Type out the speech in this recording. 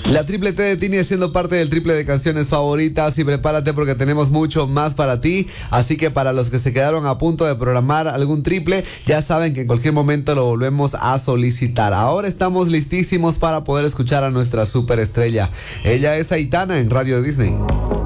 La triple T de Tini siendo parte del triple de canciones favoritas, y prepárate porque tenemos mucho más para ti. Así que para los que se quedaron a punto de programar algún triple, ya saben que en cualquier momento lo volvemos a solicitar. Ahora estamos listísimos para poder escuchar a nuestra superestrella. Ella es Aitana en Radio Disney.